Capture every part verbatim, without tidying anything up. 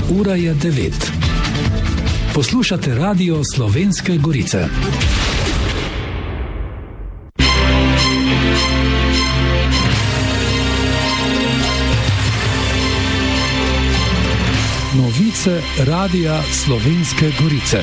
Ura je devet. Poslušate Radio Slovenske Gorice. Novice Radia Slovenske Gorice.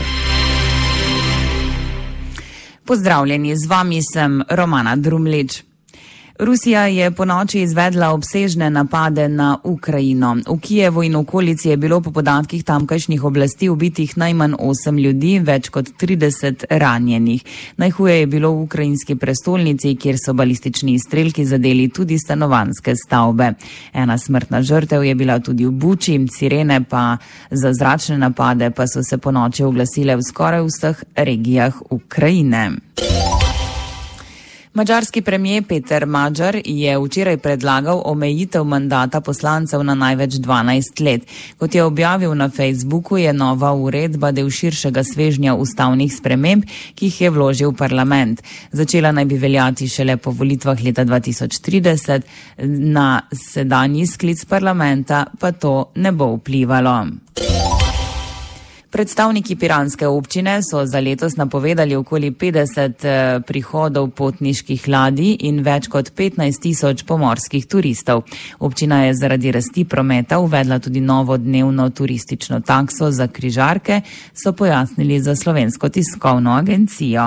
Pozdravljeni, z vami sem Romana Drumlič. Rusija je ponoči izvedla obsežne napade na Ukrajino. V Kijevu in okolici je bilo po podatkih tamkajšnjih oblasti ubitih najmanj osem ljudi, več kot trideset ranjenih. Najhuje je bilo v ukrajinski prestolnici, kjer so balistični izstrelki zadeli tudi stanovanjske stavbe. Ena smrtna žrtev je bila tudi v Buči, sirene pa za zračne napade pa so se ponoči oglasile v skoraj vseh regijah Ukrajine. Madžarski premijer Peter Magyar je včeraj predlagal omejitev mandata poslancev na največ dvanajst let. Kot je objavil na Facebooku, je nova uredba del širšega svežnja ustavnih sprememb, ki jih je vložil parlament. Začela naj bi veljati šele po volitvah leta dva tisoč trideset, na sedanji sklic parlamenta pa to ne bo vplivalo. Predstavniki piranske občine so za letos napovedali okoli petdeset prihodov potniških ladij in več kot petnajst tisoč pomorskih turistov. Občina je zaradi rasti prometa uvedla tudi novo dnevno turistično takso za križarke, so pojasnili za Slovensko tiskovno agencijo.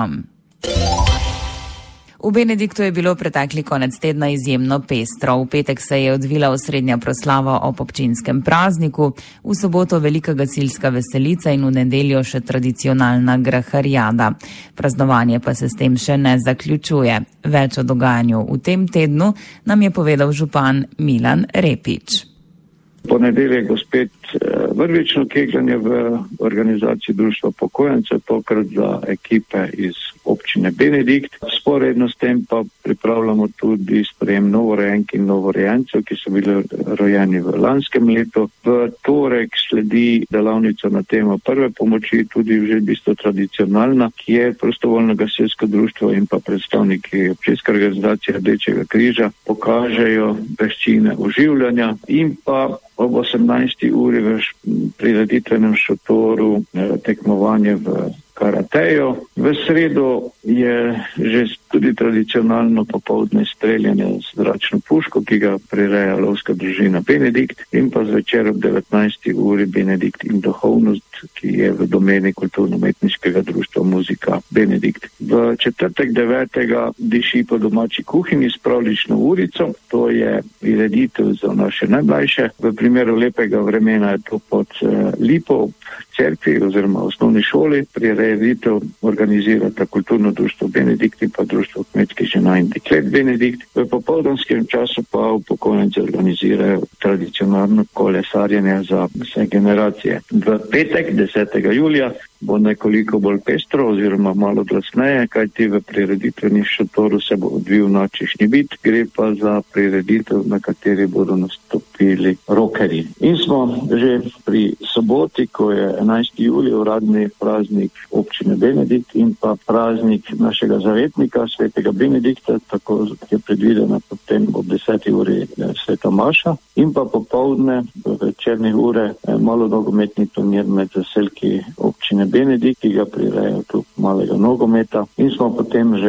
V Benediktu je bilo pretekli konec tedna izjemno pestro. V petek se je odvila osrednja proslava ob občinskem prazniku, v soboto velika gasilska veselica in v nedeljo še tradicionalna graharjada. Praznovanje pa se s tem še ne zaključuje. Več o dogajanju v tem tednu nam je povedal župan Milan Repič. Ponedeljek bo spet vrvično kegljanje v organizaciji Društva upokojencev, tokrat za ekipe iz občine Benedikt. Sporedno s tem pa pripravljamo tudi sprejem novorojenk in novorojencev, ki so bili rojeni v lanskem letu. V torek sledi delavnica na temo prve pomoči, tudi že bistvo tradicionalna, ki je prostovoljno gasilsko društvo in pa predstavniki občinske organizacije Rdečega križa pokažejo veščine oživljanja in pa ob osemnajsti uri v prireditvenem šotoru tekmovanje v karateju. V sredo je že tudi tradicionalno popoldne streljanje z zračno puško, ki ga prireja lovska družina Benedikt, in pa zvečer ob devetnajsti uri Benedikt in duhovnost, ki je v domeni kulturno-umetniškega društva Muzika Benedikt. V četrtek devetega diši po domači kuhinji s pravljično urico, to je prireditev za naše najmlajše. V primeru lepega vremena je to pod uh, Lipo ob cerkvi oziroma osnovni šoli. Prireditev organizirata kulturno društvo Benedikt in pa društvo kmetskih žena in deklet Benedikt. V popoldanskem času pa upokojenci organizirajo tradicionalno kolesarjenje za vse generacije. V petek desetega julija bo nekoliko bolj pestro oziroma malo glasneje, kajti v prireditvenih šotoru se bo odvil nočni bit, gre pa za prireditev, na kateri bodo nastopili rockerji. In smo že pri soboti, ko je enajsti julij, uradni praznik občine Benedikt in pa praznik našega zavetnika, svetega Benedikta, tako je predvidena potem ob deseti uri sveta maša in pa popoldne v večernih ure malo nogometni turnir med zaselki občine Benedikt, ki ga prireja klub malega nogometa, in smo potem že